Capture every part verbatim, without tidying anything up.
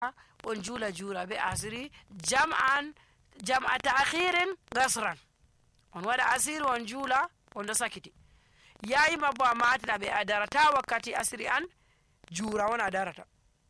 on jula jura be asri jam'an jam'a ta'khirin gasran on wada asiri on jula on do sakiti yayi mabbo amata be adarata wakkati asri an jura on adarata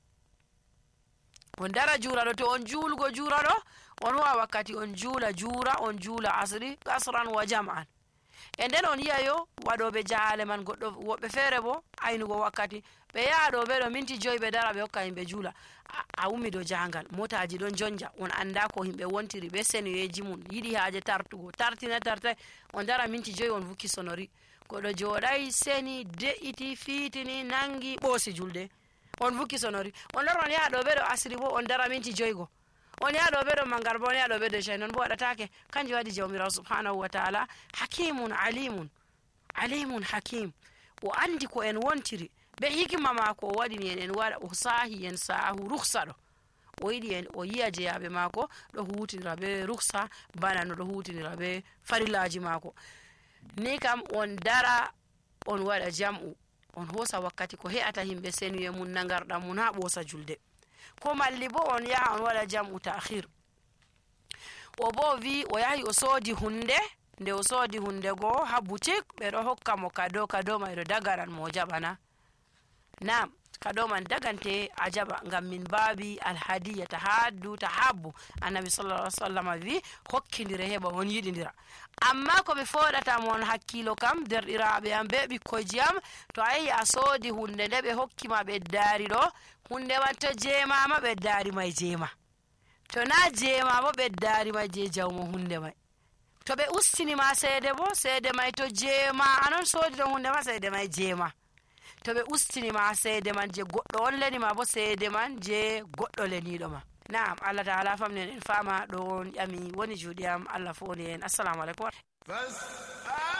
on dara jura do to on julgo jura do on wa wakkati on jula jura on jula asri gasran wa jam'an e nden on yiyayo waɗoɓe jahale man goɗɗo woɓɓe feere bo aynugo wakkati ɓe yaha ɗo ɓe ɗo minti joyi ɓe dara ɓe hokka yimɓe juula a ummi ɗo jahangal motaji ɗon jonja on anda ko yimɓe wontiri ɓe senoyeji mum yiɗi haaje tartugo tartina tartai on dara minti joyi on vukki sonori goɗɗo joɗay seni de'iti fiitini nangi ɓoosi julde on vukki sonori on lor on yaha ɗo ɓe ɗo asiri bo on dara minti joygo on yaha ɗo ɓe ɗo mangar bo on yaha ɗo ɓe ɗo jay non bo waɗatake kanjum waɗi jawmirawo subhanahu wa taala hakimun alimun alimun hakim o andi ko en wontiri ɓe hikima mako o waɗini en en waɗa o saahi en saahu ruhsa ɗo o yiɗi en o yiya jeyaɓe mako ɗo hutinira ɓe ruhsa bana no ɗo hutinira ɓe farillaji mako ni kam on dara on waɗa jam'u on hosa wakkati ko he'ata himɓe senuye mum nagarɗam mum ha ɓoosa julde ko malli bo on yaha on waɗa jam'u ta'khir o bo wi o yahi o soodi hunde nde o soodi hunde go ha boutique ɓe ɗo hokka mo kado kado mai ɗo dagaran mo jaɓana nam kado man dagante a jaɓa ngam min baabi alhadiya ta haddu ta habbu annabi sallallahu alaihi wasallam wi hokkidire heɓa on yiɗidira amma ko mi foɗata mon hakkilo kam derɗiraɓe am be ɓikkoyji am to a yehi a soodi hunde nde ɓe hokkima ɓeddari ɗo hunde man to jeemama ɓeddari may jeema to na jeema bo ɓeddari may je jawmo hunde may to ɓe ustinima seede bo seede may to jeema anon soodi ɗon hunde ma seede may jeema to ɓe ustinima seede man je goɗɗo on lenima bo seede man je goɗɗo leniɗo ma naam Allah taala famnen en fama ɗo on ƴami woni juuɗe am Allah fo woni en assalamu aleykum